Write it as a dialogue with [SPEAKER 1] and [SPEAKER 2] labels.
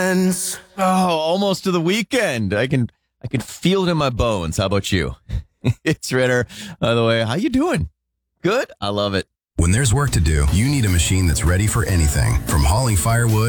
[SPEAKER 1] ends.
[SPEAKER 2] Oh, almost to the weekend. I can feel it in my bones. How about you? It's Ritter. By the way, how you doing? Good? I love it.
[SPEAKER 3] When there's work to do, you need a machine that's ready for anything. From hauling firewood